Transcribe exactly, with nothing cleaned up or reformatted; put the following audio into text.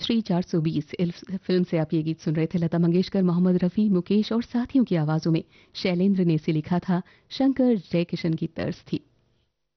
श्री चार सौ बीस इल्फ फिल्म से आप ये गीत सुन रहे थे। लता मंगेशकर, मोहम्मद रफ़ी, मुकेश और साथियों की आवाज़ों में शैलेंद्र ने इसे लिखा था। शंकर जयकिशन की तर्ज थी।